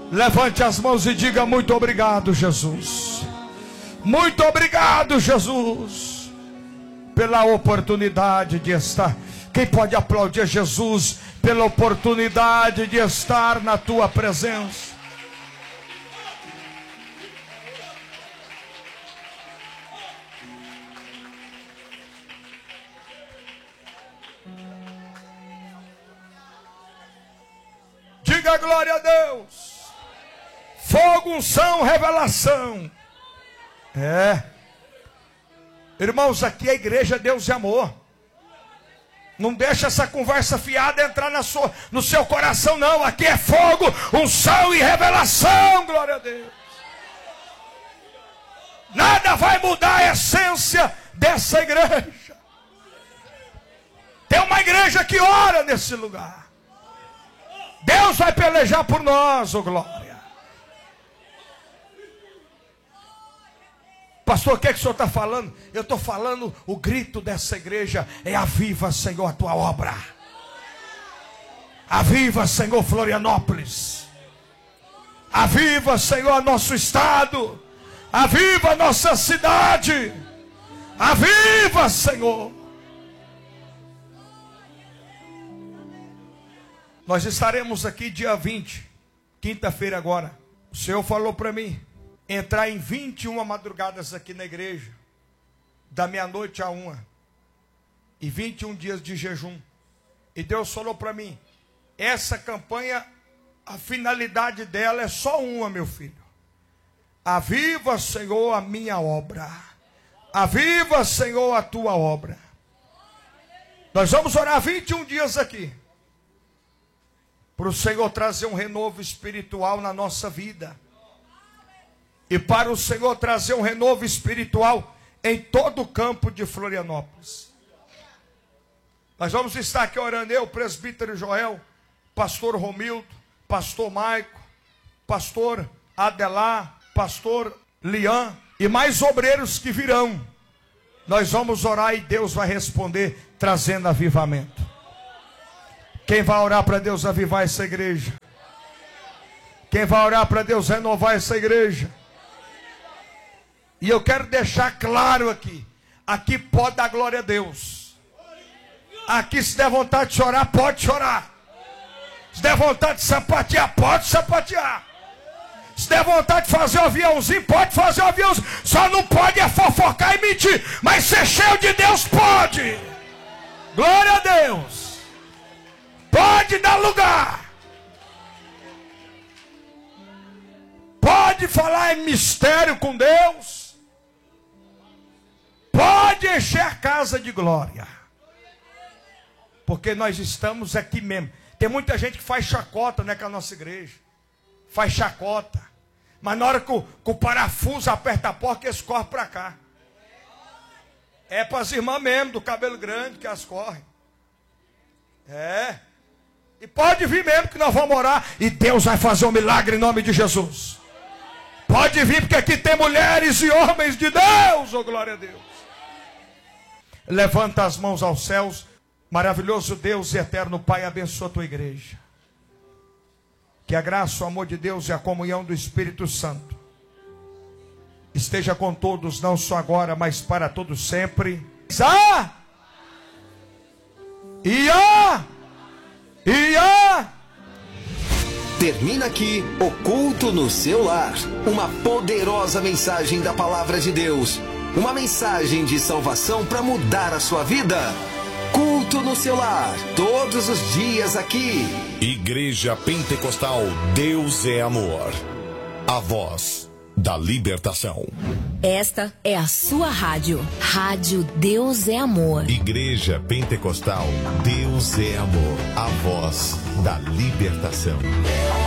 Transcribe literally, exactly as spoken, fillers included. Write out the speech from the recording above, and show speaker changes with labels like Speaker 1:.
Speaker 1: Levante as mãos e diga: muito obrigado, Jesus. Muito obrigado, Jesus, pela oportunidade de estar. Quem pode aplaudir Jesus pela oportunidade de estar na tua presença? Diga glória a Deus. Fogo, unção, revelação. É. Irmãos, aqui a igreja é Deus e amor. Não deixa essa conversa fiada entrar na sua, no seu coração, não. Aqui é fogo, unção e revelação. Glória a Deus. Nada vai mudar a essência dessa igreja. Tem uma igreja que ora nesse lugar. Deus vai pelejar por nós, oh glória. Pastor, o que é que o senhor está falando? Eu estou falando, o grito dessa igreja é: aviva, Senhor, a tua obra. Aviva, Senhor, Florianópolis. Aviva, Senhor, nosso estado. Aviva nossa cidade. Aviva, Senhor. Nós estaremos aqui dia vinte, quinta-feira agora. O Senhor falou para mim entrar em vinte e uma madrugadas aqui na igreja, da meia-noite a uma, e vinte e um dias de jejum. E Deus falou para mim: essa campanha, a finalidade dela é só uma, meu filho. Aviva, Senhor, a minha obra. Aviva, Senhor, a tua obra. Nós vamos orar vinte e um dias aqui, para o Senhor trazer um renovo espiritual na nossa vida. E para o Senhor trazer um renovo espiritual em todo o campo de Florianópolis. Nós vamos estar aqui orando, eu, presbítero Joel, pastor Romildo, pastor Maico, pastor Adelar, pastor Lian e mais obreiros que virão. Nós vamos orar e Deus vai responder, trazendo avivamento. Quem vai orar para Deus avivar essa igreja? Quem vai orar para Deus renovar essa igreja? E eu quero deixar claro aqui: aqui pode dar glória a Deus. Aqui, se der vontade de chorar, pode chorar. Se der vontade de sapatear, pode sapatear. Se der vontade de fazer um aviãozinho, pode fazer um aviãozinho. Só não pode é fofocar e mentir. Mas ser cheio de Deus pode. Glória a Deus. Pode dar lugar. Pode falar em mistério com Deus. Pode encher a casa de glória. Porque nós estamos aqui mesmo. Tem muita gente que faz chacota, né, com a nossa igreja. Faz chacota. Mas na hora que o, que o parafuso aperta a porta, eles correm para cá. É para as irmãs mesmo, do cabelo grande, que as correm. É. E pode vir mesmo que nós vamos orar. E Deus vai fazer um milagre em nome de Jesus. Pode vir, porque aqui tem mulheres e homens de Deus. Oh, glória a Deus. Levanta as mãos aos céus. Maravilhoso Deus e eterno Pai, abençoa a tua igreja. Que a graça, o amor de Deus e a comunhão do Espírito Santo esteja com todos, não só agora, mas para todos sempre. Ah! E a E a
Speaker 2: Termina aqui o culto no seu lar. Uma poderosa mensagem da palavra de Deus. Uma mensagem de salvação para mudar a sua vida. Culto no seu lar, todos os dias aqui.
Speaker 3: Igreja Pentecostal Deus é Amor. A voz da libertação.
Speaker 4: Esta é a sua rádio. Rádio Deus é Amor.
Speaker 3: Igreja Pentecostal Deus é Amor. A voz da libertação.